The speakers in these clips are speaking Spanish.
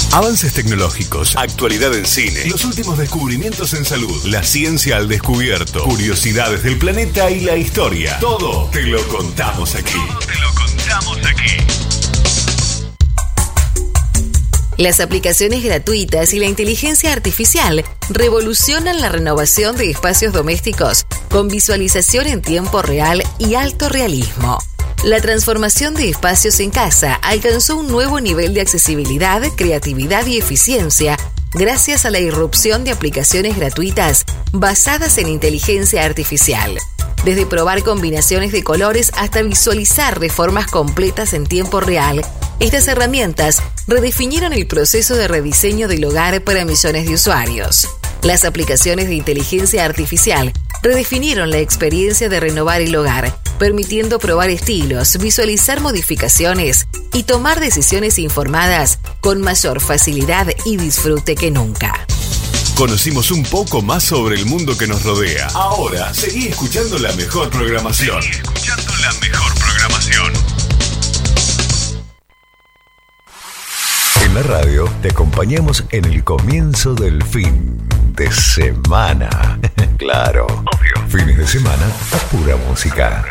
Avances tecnológicos, actualidad en cine, los últimos descubrimientos en salud, la ciencia al descubierto, curiosidades del planeta y la historia. Todo te lo contamos aquí. Las aplicaciones gratuitas y la inteligencia artificial revolucionan la renovación de espacios domésticos con visualización en tiempo real y alto realismo. La transformación de espacios en casa alcanzó un nuevo nivel de accesibilidad, creatividad y eficiencia gracias a la irrupción de aplicaciones gratuitas basadas en inteligencia artificial. Desde probar combinaciones de colores hasta visualizar reformas completas en tiempo real, estas herramientas redefinieron el proceso de rediseño del hogar para millones de usuarios. Las aplicaciones de inteligencia artificial redefinieron la experiencia de renovar el hogar, permitiendo probar estilos, visualizar modificaciones y tomar decisiones informadas con mayor facilidad y disfrute que nunca. Conocimos un poco más sobre el mundo que nos rodea. Ahora, seguí escuchando la mejor programación. En la radio te acompañamos en el comienzo del fin de semana. Claro, obvio. Fines de semana a pura música.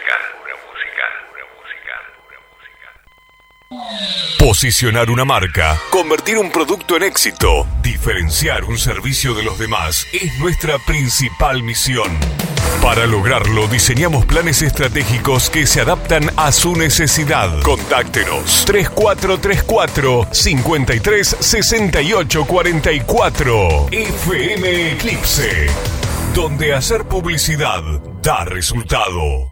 Posicionar una marca, convertir un producto en éxito, diferenciar un servicio de los demás es nuestra principal misión. Para lograrlo, diseñamos planes estratégicos que se adaptan a su necesidad. Contáctenos 3434-536844 FM Eclipse, donde hacer publicidad da resultado.